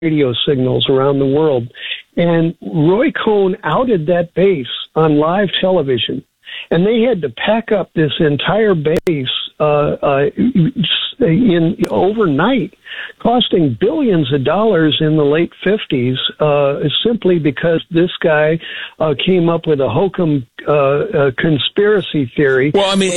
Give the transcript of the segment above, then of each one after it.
radio signals around the world. And Roy Cohn outed that base on live television. And they had to pack up this entire base in overnight, costing billions of dollars in the late 50s, simply because this guy came up with a hokum conspiracy theory. Well, I mean,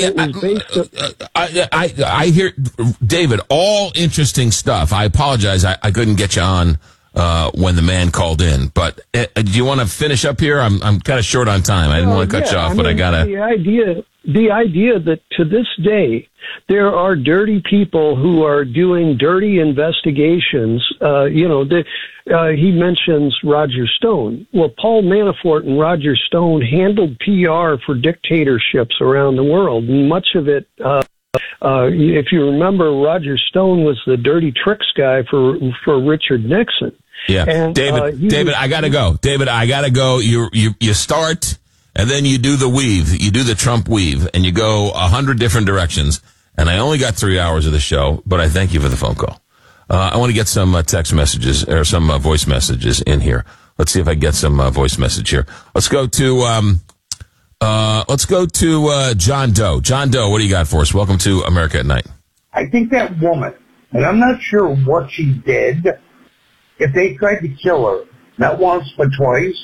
I hear, David, all interesting stuff. I apologize, I couldn't get you on when the man called in. But do you want to finish up here? I'm kind of short on time. I didn't want to cut you off, but I gotta. The idea that to this day there are dirty people who are doing dirty investigations. He mentions Roger Stone. Well, Paul Manafort and Roger Stone handled PR for dictatorships around the world, and much of it. If you remember, Roger Stone was the dirty tricks guy for Richard Nixon. Yeah, and, David, I gotta go. David, I gotta go. You start, and then you do the weave. You do the Trump weave, and you go 100 different directions. And I only got 3 hours of the show, but I thank you for the phone call. I want to get some text messages or some voice messages in here. Let's see if I get some voice message here. Let's go to John Doe. John Doe, what do you got for us? Welcome to America at Night. I think that woman, and I'm not sure what she did, if they tried to kill her, not once but twice,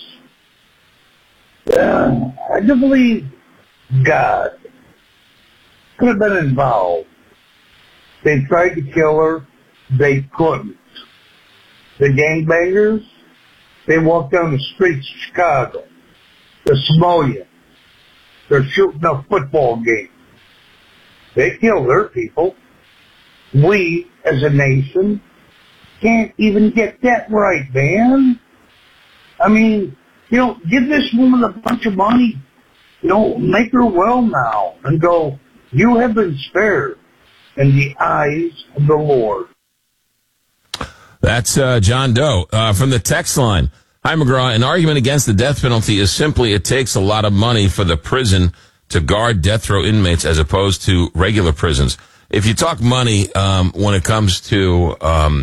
I do believe God could have been involved. They tried to kill her, they couldn't. The gangbangers, they walked down the streets of Chicago, the Samoa. They're shooting a football game. They kill their people. We, as a nation, can't even get that right, man. I mean, give this woman a bunch of money. Make her well now and go, you have been spared in the eyes of the Lord. That's John Doe from the text line. Hi, McGraw. An argument against the death penalty is simply it takes a lot of money for the prison to guard death row inmates as opposed to regular prisons. If you talk money, when it comes to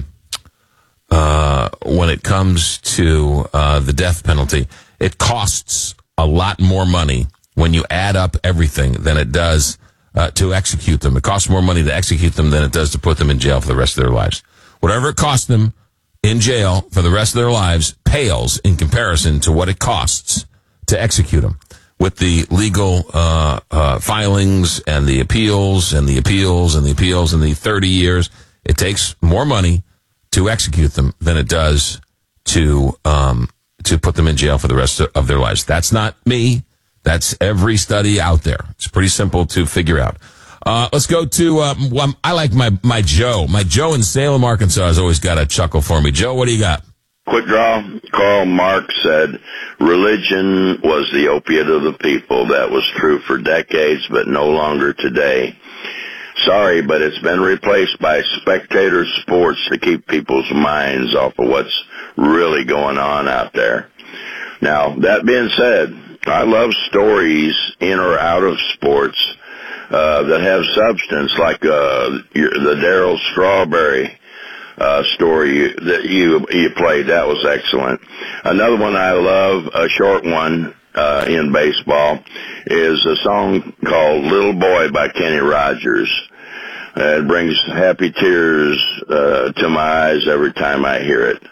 the death penalty, it costs a lot more money when you add up everything than it does to execute them. It costs more money to execute them than it does to put them in jail for the rest of their lives. Whatever it costs them in jail for the rest of their lives pales in comparison to what it costs to execute them. With the legal filings and the appeals and the appeals and the appeals and the 30 years, it takes more money to execute them than it does to put them in jail for the rest of their lives. That's not me. That's every study out there. It's pretty simple to figure out. Let's go to, I like my Joe. My Joe in Salem, Arkansas has always got a chuckle for me. Joe, what do you got? Quick draw. Karl Marx said religion was the opiate of the people. That was true for decades, but no longer today. Sorry, but it's been replaced by spectator sports to keep people's minds off of what's really going on out there. Now, that being said, I love stories in or out of sports that have substance, like the Darryl Strawberry story that you played. That was excellent. Another one I love, a short one in baseball, is a song called Little Boy by Kenny Rogers. It brings happy tears to my eyes every time I hear it.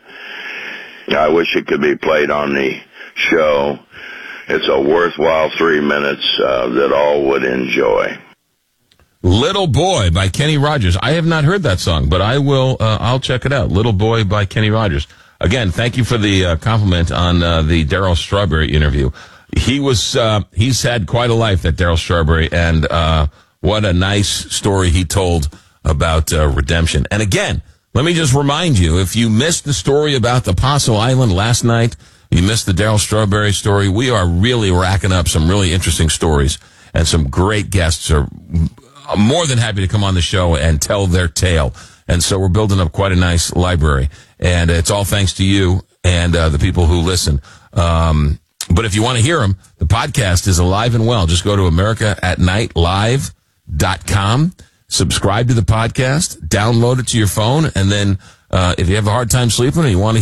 I wish it could be played on the show. It's a worthwhile 3 minutes that all would enjoy. Little Boy by Kenny Rogers. I have not heard that song, but I will. I'll check it out. Little Boy by Kenny Rogers. Again, thank you for the compliment on the Darryl Strawberry interview. He's had quite a life, that Darryl Strawberry, and what a nice story he told about redemption. And again, let me just remind you, if you missed the story about the Apostle Island last night, you missed the Darryl Strawberry story, we are really racking up some really interesting stories, and some great guests are more than happy to come on the show and tell their tale. And so we're building up quite a nice library. And it's all thanks to you and the people who listen. But if you want to hear them, the podcast is alive and well. Just go to AmericaAtNightLive.com, subscribe to the podcast, download it to your phone, and then if you have a hard time sleeping and you want to